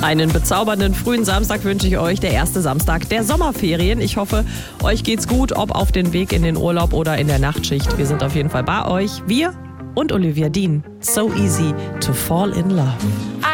Einen bezaubernden frühen Samstag wünsche ich euch, der erste Samstag der Sommerferien. Ich hoffe, euch geht's gut, ob auf den Weg in den Urlaub oder in der Nachtschicht. Wir sind auf jeden Fall bei euch. Wir und Olivia Dean. So easy to fall in love.